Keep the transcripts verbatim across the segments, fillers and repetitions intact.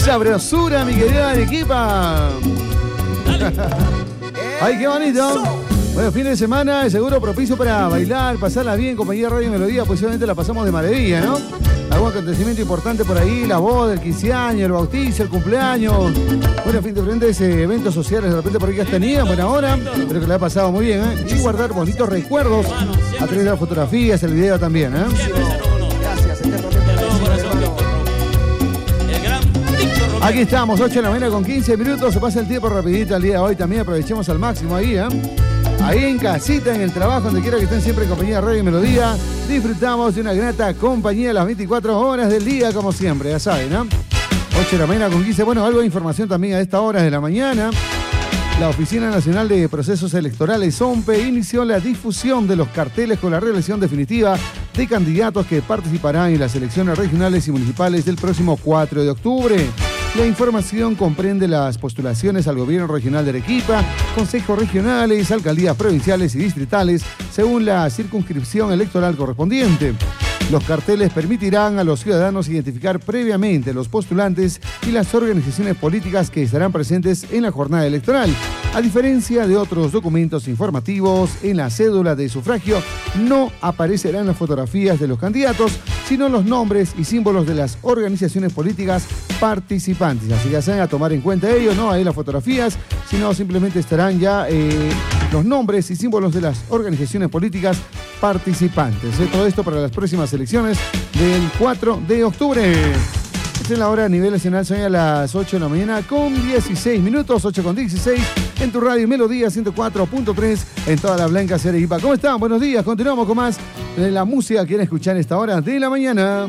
sabrosura, mi querida Arequipa! ¡Ay, qué bonito! Bueno, fin de semana, seguro propicio para bailar, pasarla bien, compañía Radio y Melodía, pues obviamente la pasamos de maravilla, ¿no? Algún acontecimiento importante por ahí, la boda, el quince años, el bautizo, el cumpleaños. Bueno, fin de diferentes eh, eventos sociales de repente por ahí que has tenido, buena hora. Espero que le haya pasado muy bien, ¿eh? Y guardar bonitos recuerdos a través de las fotografías, el video también, ¿eh? Gracias, Aquí estamos, ocho de la mañana con quince minutos. Se pasa el tiempo rapidito al día de hoy. También aprovechemos al máximo ahí, ¿eh? Ahí en casita, en el trabajo, donde quiera que estén siempre en compañía de Radio y Melodía. Disfrutamos de una grata compañía las veinticuatro horas del día, como siempre, ya saben, ¿no? ocho de la mañana con quince. Bueno, algo de información también a esta hora de la mañana. La Oficina Nacional de Procesos Electorales, O M P E, inició la difusión de los carteles con la reelección definitiva de candidatos que participarán en las elecciones regionales y municipales del próximo cuatro de octubre. La información comprende las postulaciones al gobierno regional de Arequipa, consejos regionales, alcaldías provinciales y distritales, según la circunscripción electoral correspondiente. Los carteles permitirán a los ciudadanos identificar previamente los postulantes y las organizaciones políticas que estarán presentes en la jornada electoral. A diferencia de otros documentos informativos, en la cédula de sufragio no aparecerán las fotografías de los candidatos, sino los nombres y símbolos de las organizaciones políticas participantes. Así que ya saben, a tomar en cuenta ello, no hay las fotografías, sino simplemente estarán ya eh, los nombres y símbolos de las organizaciones políticas participantes. ¿eh? Todo esto para las próximas elecciones del cuatro de octubre. Esta es la hora a nivel nacional, son a las ocho de la mañana con dieciséis minutos, ocho con dieciséis, en tu radio Melodía ciento cuatro punto tres, en toda la blanca Arequipa. ¿Cómo están? Buenos días, continuamos con más de la música que quieren escuchar a esta hora de la mañana.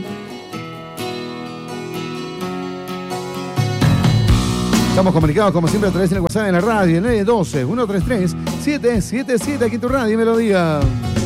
Estamos comunicados como siempre a través del WhatsApp en la radio, en el doce, uno tres tres, siete siete siete, aquí en tu radio Melodía.